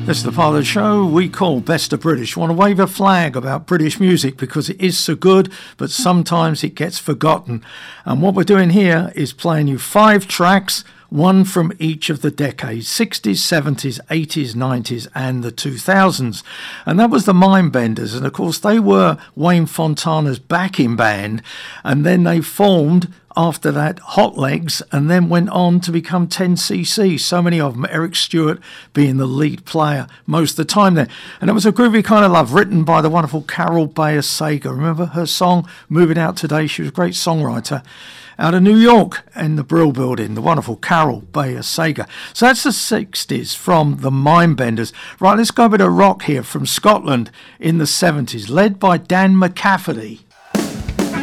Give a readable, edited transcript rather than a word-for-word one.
This is the part of the show we call Best of British. I want to wave a flag about British music because it is so good, but sometimes it gets forgotten. And what we're doing here is playing you 5 tracks, one from each of the decades, 60s, 70s, 80s, 90s and the 2000s. And that was the Mindbenders. And of course they were Wayne Fontana's backing band, and then they formed after that Hot Legs, and then went on to become 10cc. So many of them, Eric Stewart being the lead player most of the time there. And it was a groovy kind of love, written by the wonderful Carol Bayer Sager. Remember her song Moving Out Today? She was a great songwriter out of New York in the Brill Building, the wonderful Carol Bayer Sager. So that's the 60s from the Mindbenders. Right, let's go a bit of rock here from Scotland in the 70s, led by Dan McCafferty.